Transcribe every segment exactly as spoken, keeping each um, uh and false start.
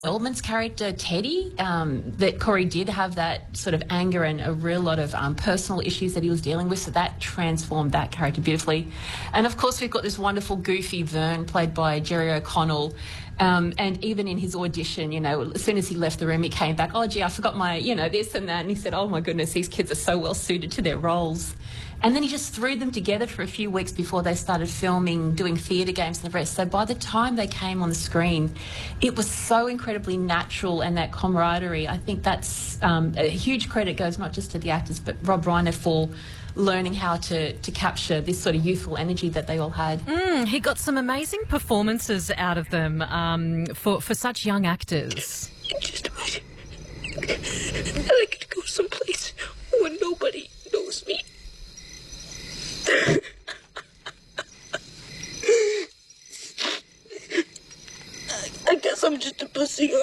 Feldman's character, Teddy, um, that Corey did have that sort of anger and a real lot of um, personal issues that he was dealing with, so that transformed that character beautifully. And, of course, we've got this wonderful, goofy Vern, played by Jerry O'Connell, um, and even in his audition, you know, as soon as he left the room, he came back, oh, gee, I forgot my, you know, this and that, and he said, oh, my goodness, these kids are so well suited to their roles. And then he just threw them together for a few weeks before they started filming, doing theatre games and the rest. So by the time they came on the screen, it was so incredibly natural, and that camaraderie. I think that's um, a huge credit goes not just to the actors, but Rob Reiner for learning how to, to capture this sort of youthful energy that they all had. Mm, he got some amazing performances out of them um, for, for such young actors. Just imagine, I could go someplace where nobody knows me. I guess I'm just a pussy.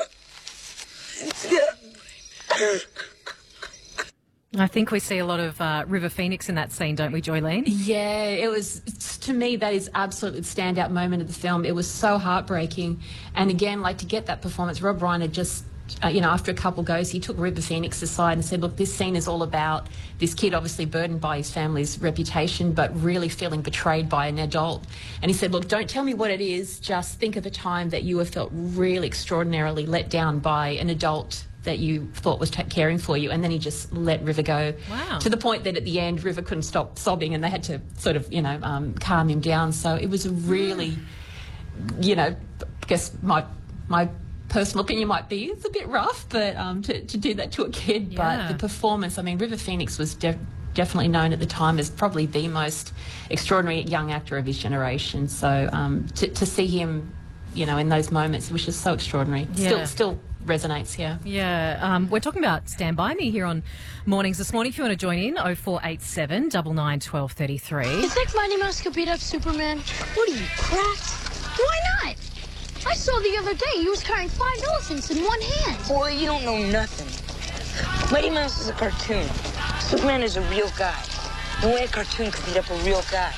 I think we see a lot of uh, River Phoenix in that scene, don't we, Joylene? Yeah, it was, to me, that is absolutely the standout moment of the film. It was so heartbreaking. And again, like, to get that performance, Rob Reiner just, uh, you know, after a couple goes, he took River Phoenix aside and said, look, this scene is all about this kid obviously burdened by his family's reputation, but really feeling betrayed by an adult. And he said, look, don't tell me what it is, just think of a time that you have felt really extraordinarily let down by an adult that you thought was t- caring for you. And then he just let River go. Wow. To the point that at the end, River couldn't stop sobbing and they had to sort of, you know, um, calm him down. So it was a really, you know, I guess my my personal opinion might be it's a bit rough, but um, to, to do that to a kid. Yeah. But the performance, I mean, River Phoenix was de- definitely known at the time as probably the most extraordinary young actor of his generation. So um, to, to see him, you know, in those moments, it was just so extraordinary. Yeah. Still, still resonates, yeah. Yeah, um, we're talking about Stand By Me here on Mornings this morning. If you want to join in, oh four eight seven, nine nine, one two three three. You think Mighty Mouse could beat up Superman? What are you, cracked? Why not? I saw the other day he was carrying five elephants in one hand. Boy, you don't know nothing. Mighty Mouse is a cartoon. Superman is a real guy. No way a cartoon could beat up a real guy.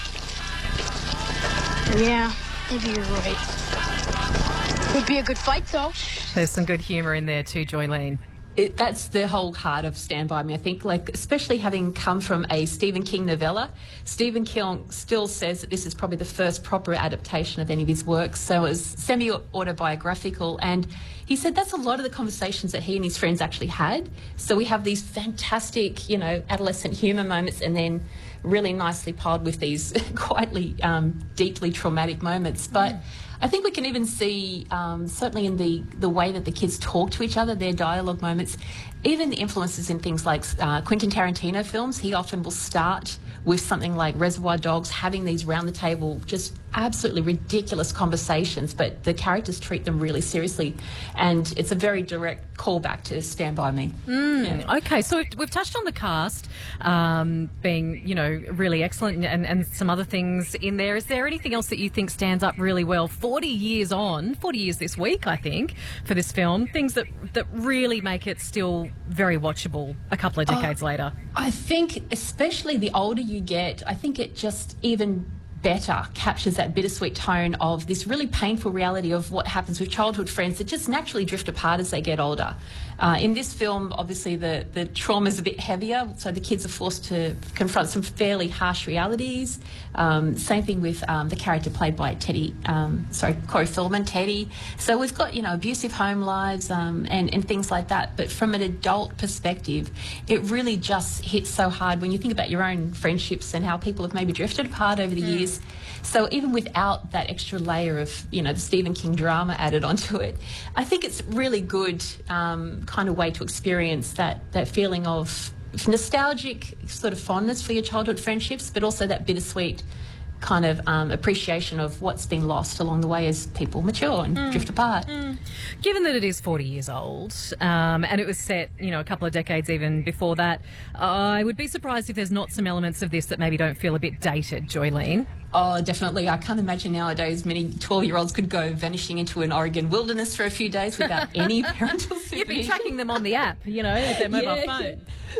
Yeah, maybe you're right. Would be a good fight, though. There's some good humour in there too, Joylene. It, that's the whole heart of Stand By Me. I think, like, especially having come from a Stephen King novella, Stephen King still says that this is probably the first proper adaptation of any of his works. So it was semi-autobiographical, and he said that's a lot of the conversations that he and his friends actually had. So we have these fantastic, you know, adolescent humour moments, and then really nicely piled with these quietly, um, deeply traumatic moments. But mm. I think we can even see, um, certainly in the, the way that the kids talk to each other, their dialogue moments, even the influences in things like uh, Quentin Tarantino films. He often will start with something like Reservoir Dogs, having these round the table, just absolutely ridiculous conversations, but the characters treat them really seriously. And it's a very direct callback to Stand By Me. Mm, yeah. Okay, so we've touched on the cast um, being, you know, really excellent and, and some other things in there. Is there anything else that you think stands up really well forty years on, forty years this week, I think, for this film, things that, that really make it still very watchable a couple of decades oh, later? I think especially the older you get, I think it just even better captures that bittersweet tone of this really painful reality of what happens with childhood friends that just naturally drift apart as they get older. Uh, in this film, obviously, the, the trauma is a bit heavier, so the kids are forced to confront some fairly harsh realities. Um, same thing with um, the character played by Teddy, um, sorry, Corey Feldman, Teddy. So we've got, you know, abusive home lives um, and, and things like that. But from an adult perspective, it really just hits so hard when you think about your own friendships and how people have maybe drifted apart over the mm. years. So even without that extra layer of, you know, the Stephen King drama added onto it, I think it's really good um, kind of way to experience that, that feeling of nostalgic sort of fondness for your childhood friendships, but also that bittersweet kind of um, appreciation of what's been lost along the way as people mature and mm. drift apart. Mm. Given that it is forty years old um, and it was set, you know, a couple of decades even before that, I would be surprised if there's not some elements of this that maybe don't feel a bit dated, Joylene. Oh, definitely. I can't imagine nowadays many twelve-year-olds could go vanishing into an Oregon wilderness for a few days without any parental supervision. You'd be tracking them on the app, you know, with their mobile yeah. phone.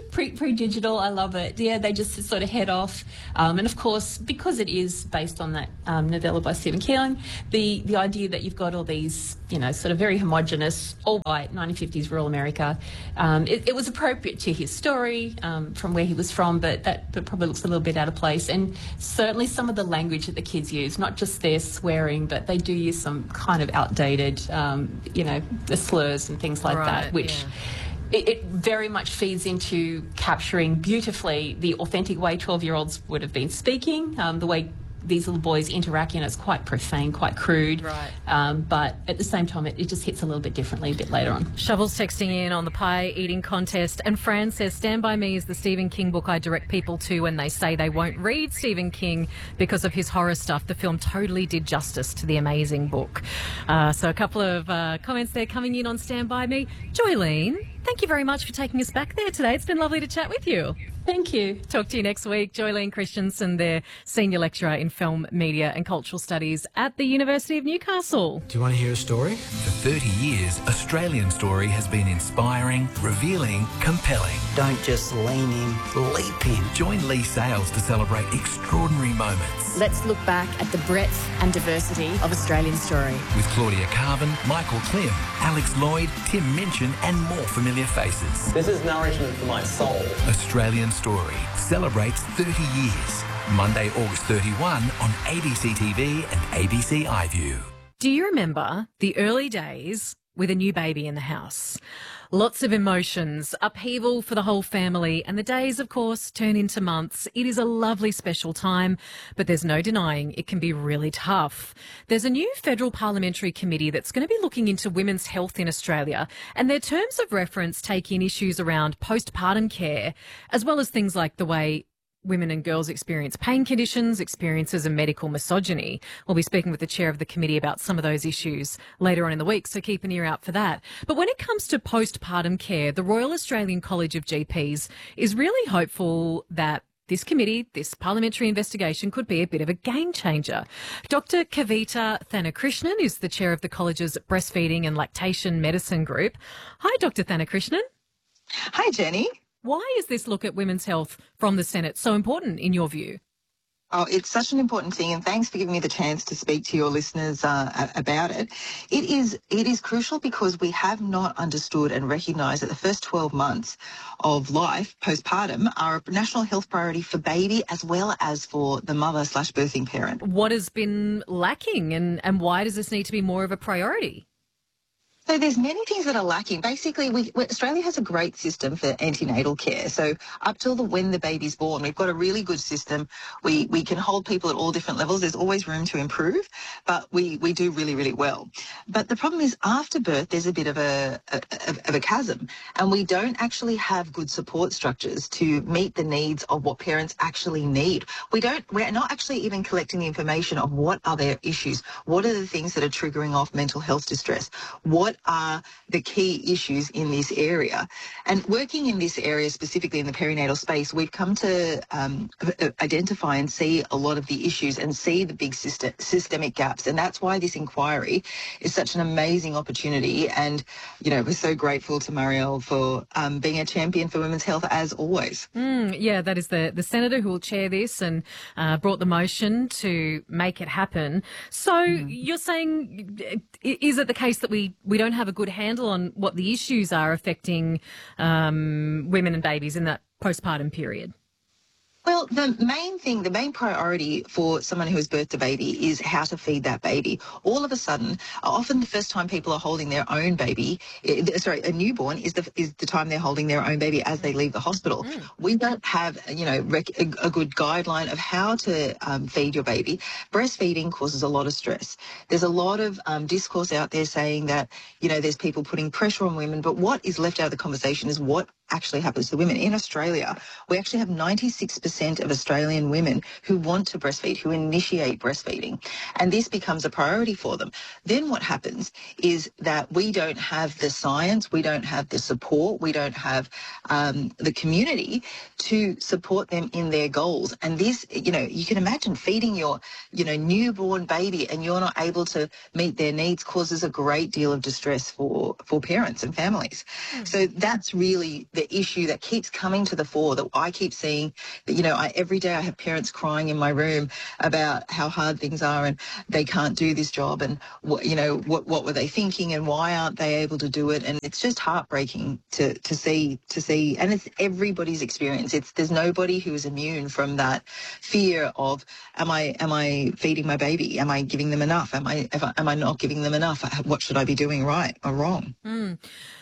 pre pre digital. I love it. Yeah, they just sort of head off, um, and of course, because it is based on that um, novella by Stephen King, the the idea that you've got all these, you know, sort of very homogenous, all white nineteen fifties rural America. Um, it, it was appropriate to his story um, from where he was from, but that but probably looks a little bit out of place. And certainly some of the language that the kids use, not just their swearing, but they do use some kind of outdated, um, you know, the slurs and things like Right, that, which. Yeah. It, it very much feeds into capturing beautifully the authentic way twelve-year-olds would have been speaking, um, the way these little boys interact, you know, it's quite profane, quite crude. Right. Um, but at the same time, it, it just hits a little bit differently a bit later on. Shovel's texting in on the pie eating contest, and Fran says, Stand By Me is the Stephen King book I direct people to when they say they won't read Stephen King because of his horror stuff. The film totally did justice to the amazing book. Uh, so a couple of uh, comments there coming in on Stand By Me. Joylene, thank you very much for taking us back there today. It's been lovely to chat with you. Thank you. Talk to you next week. Joylene Christensen, their Senior Lecturer in Film, Media and Cultural Studies at the University of Newcastle. Do you want to hear a story? For thirty years, Australian Story has been inspiring, revealing, compelling. Don't just lean in, leap in. Join Lee Sales to celebrate extraordinary moments. Let's look back at the breadth and diversity of Australian Story. With Claudia Carvin, Michael Klim, Alex Lloyd, Tim Minchin and more familiar faces. This is nourishment for my soul. Australian Story celebrates thirty years. Monday, August thirty-first on A B C T V and A B C iView. Do you remember the early days with a new baby in the house? Lots of emotions, upheaval for the whole family, and the days, of course, turn into months. It is a lovely special time, but there's no denying it can be really tough. There's a new federal parliamentary committee that's going to be looking into women's health in Australia, and their terms of reference take in issues around postpartum care, as well as things like the way women and girls experience pain conditions, experiences of medical misogyny. We'll be speaking with the chair of the committee about some of those issues later on in the week, so keep an ear out for that. But when it comes to postpartum care, the Royal Australian College of G Ps is really hopeful that this committee, this parliamentary investigation, could be a bit of a game changer. Doctor Kavita Thanakrishnan is the chair of the college's Breastfeeding and Lactation Medicine Group. Hi, Doctor Thanakrishnan. Hi, Jenny. Why is this look at women's health from the Senate so important in your view? Oh, it's such an important thing, and thanks for giving me the chance to speak to your listeners uh, about it. It is it is crucial because we have not understood and recognised that the first twelve months of life, postpartum, are a national health priority for baby as well as for the mother slash birthing parent. What has been lacking, and, and why does this need to be more of a priority? So there's many things that are lacking. Basically, we, we, Australia has a great system for antenatal care. So up till the when the baby's born, we've got a really good system. We we can hold people at all different levels. There's always room to improve, but we, we do really, really well. But the problem is after birth, there's a bit of a, a of a chasm, and we don't actually have good support structures to meet the needs of what parents actually need. We don't, we're not actually even collecting the information of what are their issues, what are the things that are triggering off mental health distress, what are the key issues in this area. And working in this area, specifically in the perinatal space, we've come to um, identify and see a lot of the issues and see the big system, systemic gaps. And that's why this inquiry is such an amazing opportunity. And, you know, we're so grateful to Marielle for um, being a champion for women's health, as always. Mm, yeah, that is the, the senator who will chair this and uh, brought the motion to make it happen. So mm. you're saying, is it the case that we, we don't have a good handle on what the issues are affecting um, women and babies in that postpartum period? Well, the main thing, the main priority for someone who has birthed a baby is how to feed that baby. All of a sudden, often the first time people are holding their own baby, sorry, a newborn is the is the time they're holding their own baby as they leave the hospital. Mm. We don't have, you know, rec- a, a good guideline of how to um, feed your baby. Breastfeeding causes a lot of stress. There's a lot of um, discourse out there saying that, you know, there's people putting pressure on women, but what is left out of the conversation is what actually happens to women. In Australia, we actually have ninety-six percent of Australian women who want to breastfeed, who initiate breastfeeding, and this becomes a priority for them. Then what happens is that we don't have the science, we don't have the support, we don't have um, the community to support them in their goals. And this, you know, you can imagine feeding your, you know, newborn baby and you're not able to meet their needs causes a great deal of distress for, for parents and families. Mm. So that's really the issue that keeps coming to the fore, that I keep seeing, that, you know, I, every day I have parents crying in my room about how hard things are and they can't do this job and, what, you know, what, what were they thinking and why aren't they able to do it? And it's just heartbreaking to, to see, to see, and it's everybody's experience. It's, there's nobody who is immune from that fear of, am I, am I feeding my baby? Am I giving them enough? Am I, I am I not giving them enough? What should I be doing right or wrong? Mm.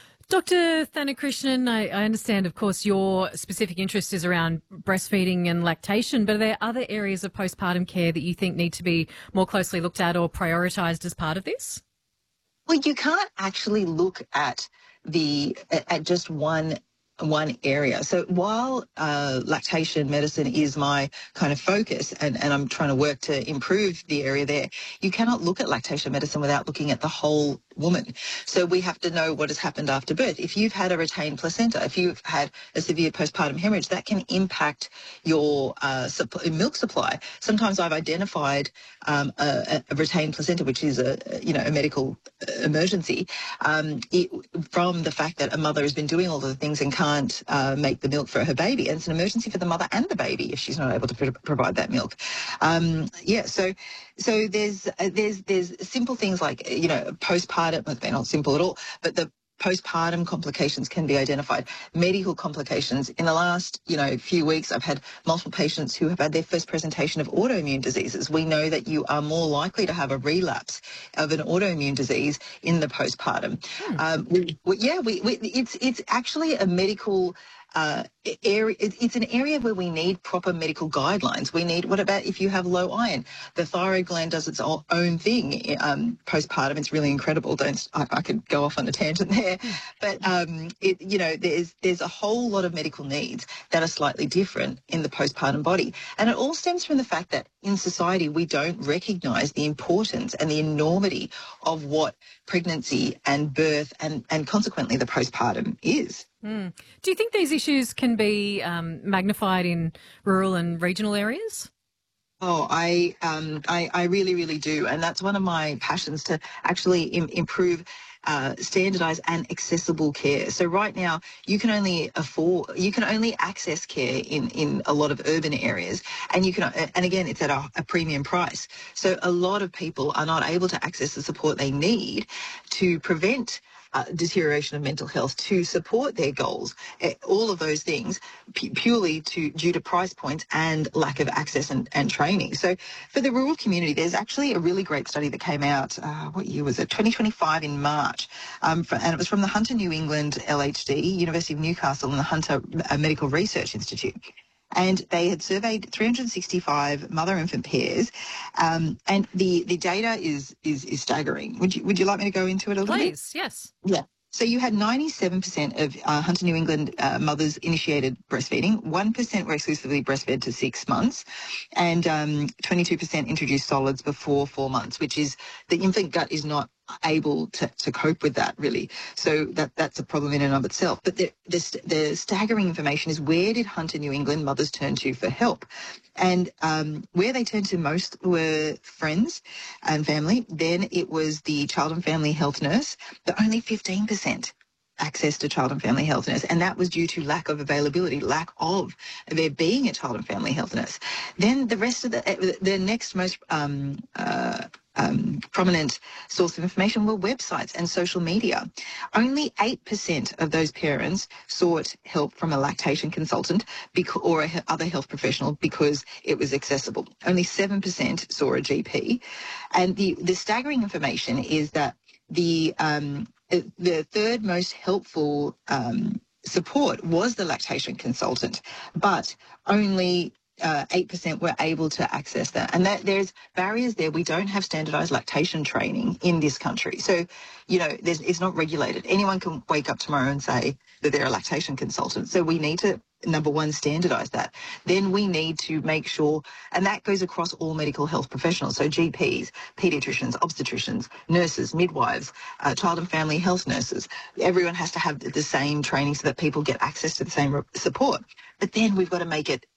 Doctor Thanakrishnan, I, I understand, of course, your specific interest is around breastfeeding and lactation, but are there other areas of postpartum care that you think need to be more closely looked at or prioritised as part of this? Well, you can't actually look at the at just one one area. So while uh, lactation medicine is my kind of focus and, and I'm trying to work to improve the area there, you cannot look at lactation medicine without looking at the whole woman. So we have to know what has happened after birth. If you've had a retained placenta, if you've had a severe postpartum hemorrhage, that can impact your uh, supp- milk supply. Sometimes I've identified um, a, a retained placenta, which is a, you know, a medical emergency, um, it, from the fact that a mother has been doing all of the things and can't can't uh, make the milk for her baby. And it's an emergency for the mother and the baby if she's not able to pr- provide that milk. Um, yeah, so so there's uh, there's there's simple things like, you know, postpartum, well, they're not simple at all, but the postpartum complications can be identified. Medical complications. In the last, you know, few weeks, I've had multiple patients who have had their first presentation of autoimmune diseases. We know that you are more likely to have a relapse of an autoimmune disease in the postpartum. Hmm. Um, we, we, yeah, we, we, it's it's actually a medical uh, area. It's an area where we need proper medical guidelines. We need, what about if you have low iron? The thyroid gland does its own thing um, postpartum. It's really incredible. Don't I, I could go off on a tangent there, but um, it, you know, there's there's a whole lot of medical needs that are slightly different in the postpartum body, and it all stems from the fact that in society we don't recognise the importance and the enormity of what pregnancy and birth and and consequently the postpartum is. Mm. Do you think these issues can be um, magnified in rural and regional areas? Oh, I, um, I, I really, really do. And that's one of my passions, to actually im- improve uh, standardised and accessible care. So right now, you can only afford, you can only access care in, in a lot of urban areas. And you can, and again, it's at a, a premium price. So a lot of people are not able to access the support they need to prevent Uh, deterioration of mental health, to support their goals, uh, all of those things p- purely to due to price points and lack of access and, and training. So for the rural community, there's actually a really great study that came out, uh, what year was it? twenty twenty-five in March, um, for, and it was from the Hunter New England L H D, University of Newcastle, and the Hunter uh, Medical Research Institute. And they had surveyed three hundred sixty-five mother-infant pairs, um, and the, the data is, is is staggering. Would you would you like me to go into it a little Please, bit? Please, yes. Yeah. So you had ninety-seven percent of uh, Hunter New England uh, mothers initiated breastfeeding. one percent were exclusively breastfed to six months, and um, twenty-two percent introduced solids before four months, which is, the infant gut is not able to, to cope with that, really. So that that's a problem in and of itself. But the, the, the staggering information is, where did Hunter New England mothers turn to for help? And um, where they turned to most were friends and family. Then it was the child and family health nurse, but only fifteen percent access to child and family health nurse, and that was due to lack of availability, lack of there being a child and family health nurse. Then the rest of the, the next most um, uh, Um, prominent source of information were websites and social media. Only eight percent of those parents sought help from a lactation consultant because, or a other health professional because it was accessible. Only seven percent saw a G P. And the, the staggering information is that the, um, the third most helpful um, support was the lactation consultant, but only Uh, eight percent were able to access that. And that there's barriers there. We don't have standardised lactation training in this country. So, you know, there's, it's not regulated. Anyone can wake up tomorrow and say that they're a lactation consultant. So we need to, number one, standardise that. Then we need to make sure, and that goes across all medical health professionals, so G Ps, paediatricians, obstetricians, nurses, midwives, uh, child and family health nurses. Everyone has to have the same training so that people get access to the same support. But then we've got to make it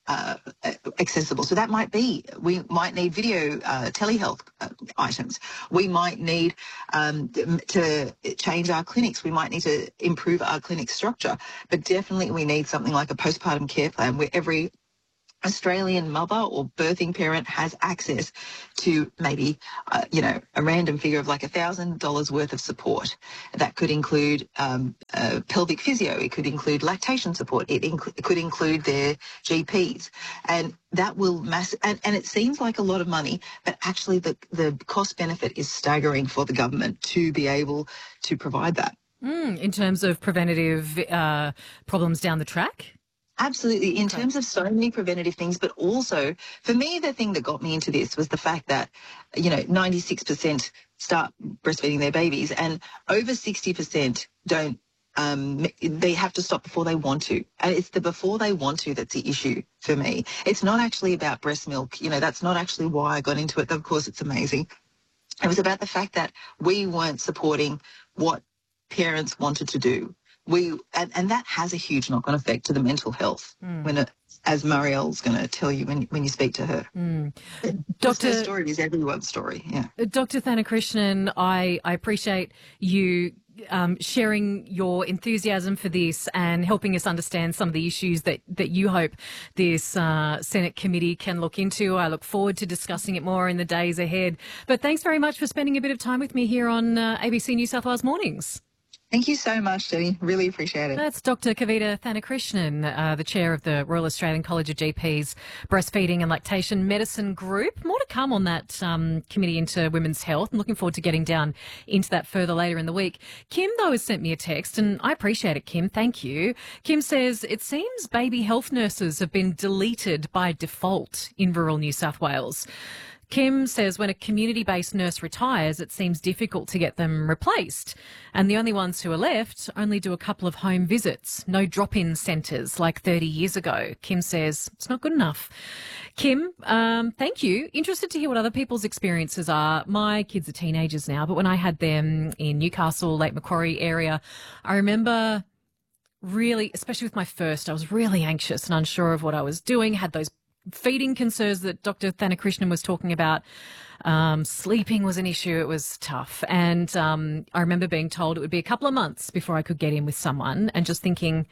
uh, accessible. So that might be, we might need video uh, telehealth uh, items. We might need um, to change our clinics. We might need to improve our clinic structure. But definitely we need something like a postpartum care plan where every Australian mother or birthing parent has access to maybe, uh, you know, a random figure of like a thousand dollars worth of support. That could include um, uh, pelvic physio. It could include lactation support. It, inc- it could include their G Ps. And that will mass, and, and it seems like a lot of money, but actually the, the cost benefit is staggering for the government to be able to provide that. Mm, in terms of preventative uh, problems down the track? Absolutely. In terms of so many preventative things, but also for me, the thing that got me into this was the fact that, you know, ninety-six percent start breastfeeding their babies and over sixty percent don't, um, they have to stop before they want to. And it's the before they want to that's the issue for me. It's not actually about breast milk. You know, that's not actually why I got into it. Of course, it's amazing. It was about the fact that we weren't supporting what parents wanted to do. We and, and that has a huge knock-on effect to the mental health. Mm. When, it, as Marielle's going to tell you when when you speak to her, mm. Doctor Her story is everyone's story. Yeah, Doctor Thanakrishnan, I I appreciate you um, sharing your enthusiasm for this and helping us understand some of the issues that that you hope this uh, Senate committee can look into. I look forward to discussing it more in the days ahead. But thanks very much for spending a bit of time with me here on uh, A B C New South Wales Mornings. Thank you so much, Debbie. Really appreciate it. That's Doctor Kavita Thanakrishnan, uh, the chair of the Royal Australian College of G Ps Breastfeeding and Lactation Medicine Group. More to come on that um, committee into women's health. I'm looking forward to getting down into that further later in the week. Kim, though, has sent me a text, and I appreciate it, Kim. Thank you. Kim says, it seems baby health nurses have been deleted by default in rural New South Wales. Kim says when a community-based nurse retires, it seems difficult to get them replaced. And the only ones who are left only do a couple of home visits, no drop-in centres like thirty years ago. Kim says it's not good enough. Kim, um, thank you. Interested to hear what other people's experiences are. My kids are teenagers now, but when I had them in Newcastle, Lake Macquarie area, I remember really, especially with my first, I was really anxious and unsure of what I was doing, had those feeding concerns that Doctor Thanakrishnan was talking about. Um, sleeping was an issue. It was tough. And um, I remember being told it would be a couple of months before I could get in with someone and just thinking,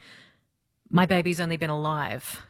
my baby's only been alive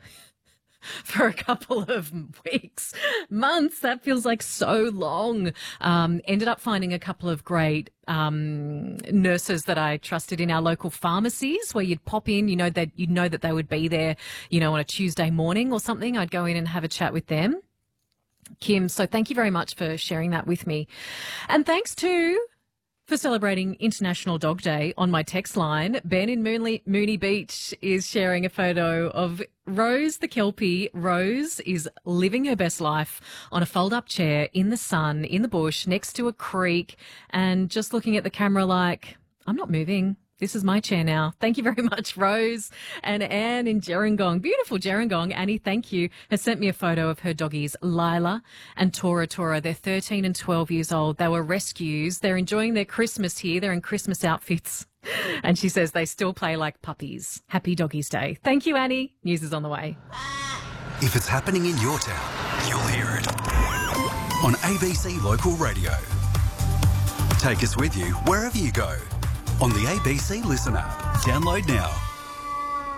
for a couple of weeks, months. That feels like so long. Um, ended up finding a couple of great um, nurses that I trusted in our local pharmacies where you'd pop in, you know, that you'd know that they would be there, you know, on a Tuesday morning or something. I'd go in and have a chat with them. Kim, so thank you very much for sharing that with me. And thanks to for celebrating International Dog Day on my text line. Ben in Mooney, Mooney Beach is sharing a photo of Rose the Kelpie. Rose is living her best life on a fold-up chair in the sun, in the bush, next to a creek, and just looking at the camera like, I'm not moving. This is my chair now. Thank you very much, Rose. And Anne in Gerringong, beautiful Gerringong, Annie, thank you, has sent me a photo of her doggies, Lila and Tora Tora. They're thirteen and twelve years old. They were rescues. They're enjoying their Christmas here. They're in Christmas outfits. And she says they still play like puppies. Happy Doggies Day. Thank you, Annie. News is on the way. If it's happening in your town, you'll hear it on A B C Local Radio. Take us with you wherever you go on the A B C Listen app. Download now.